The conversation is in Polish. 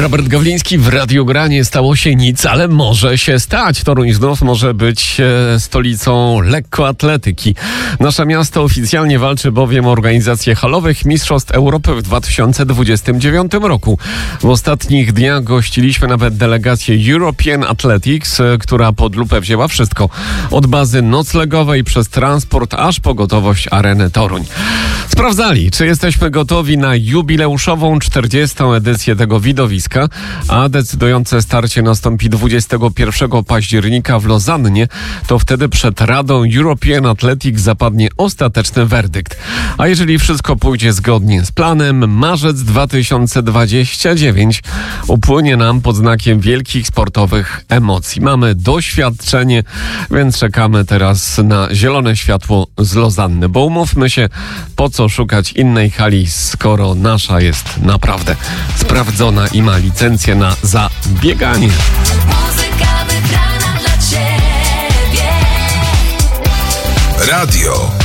Robert Gawliński w Radiu Gra. Nie stało się nic, ale może się stać. Toruń znów może być stolicą lekkoatletyki. Nasze miasto oficjalnie walczy bowiem o organizację halowych Mistrzostw Europy w 2029 roku. W ostatnich dniach gościliśmy nawet delegację European Athletics, która pod lupę wzięła wszystko. Od bazy noclegowej przez transport, aż po gotowość areny Toruń. Sprawdzali, czy jesteśmy gotowi na jubileuszową 40. edycję tego widowiska, a decydujące starcie nastąpi 21 października w Lozannie. To wtedy przed Radą European Athletics zapadnie ostateczny werdykt. A jeżeli wszystko pójdzie zgodnie z planem, marzec 2029 upłynie nam pod znakiem wielkich sportowych emocji. Mamy doświadczenie, więc czekamy teraz na zielone światło z Lozanny, bo umówmy się, po co szukać innej hali, skoro nasza jest naprawdę sprawdzona i ma licencję na zabieganie. Muzyka wybrana dla Ciebie. Radio